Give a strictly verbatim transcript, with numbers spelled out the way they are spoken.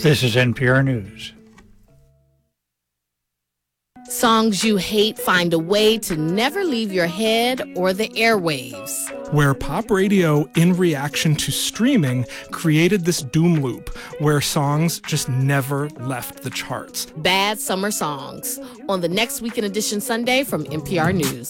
This is N P R News. Songs you hate find a way to never leave your head or the airwaves. Where pop radio, in reaction to streaming, created this doom loop where songs just never left the charts. Bad Summer Songs on the Next Weekend Edition Sunday from N P R News.